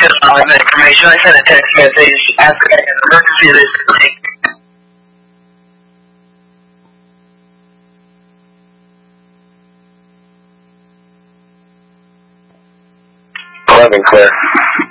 fill out all the information. I sent a text message asking an emergency this morning. 11 clear.